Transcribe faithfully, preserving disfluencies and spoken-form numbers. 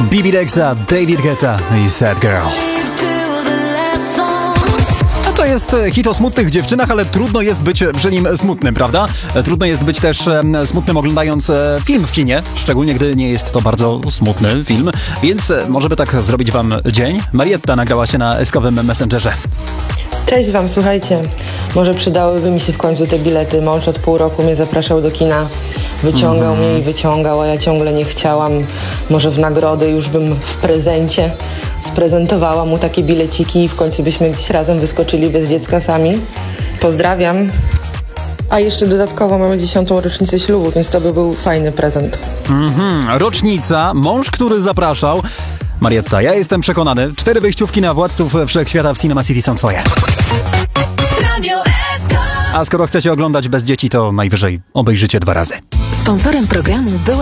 Bibi Rexha, David Guetta i Sad Girls. To jest hit o smutnych dziewczynach, ale trudno jest być przy nim smutnym, prawda? Trudno jest być też smutnym oglądając film w kinie, szczególnie gdy nie jest to bardzo smutny film, więc może by tak zrobić wam dzień. Marietta nagrała się na eskowym Messengerze. Cześć wam, słuchajcie, może przydałyby mi się w końcu te bilety. Mąż od pół roku mnie zapraszał do kina, wyciągał mm. mnie i wyciągał, a ja ciągle nie chciałam. Może w nagrodę już bym w prezencie sprezentowała mu takie bileciki i w końcu byśmy gdzieś razem wyskoczyli bez dziecka sami. Pozdrawiam. A jeszcze dodatkowo mamy dziesiątą rocznicę ślubu, więc to by był fajny prezent. Mhm, rocznica, mąż, który zapraszał. Marietta, ja jestem przekonany, cztery wejściówki na Władców Wszechświata w Cinema City są twoje. A skoro chcecie oglądać bez dzieci, to najwyżej obejrzycie dwa razy. Sponsorem programu była